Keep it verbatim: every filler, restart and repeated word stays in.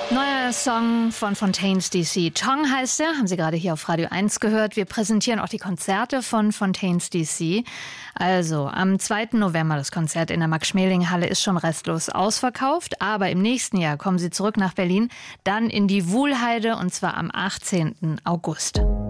Neuer Song von Fontaines D C. Chong heißt er, haben Sie gerade hier auf Radio eins gehört. Wir präsentieren auch die Konzerte von Fontaines D C. Also am zweiten November, das Konzert in der Max-Schmeling-Halle ist schon restlos ausverkauft. Aber im nächsten Jahr kommen Sie zurück nach Berlin, dann in die Wuhlheide und zwar am achtzehnten August.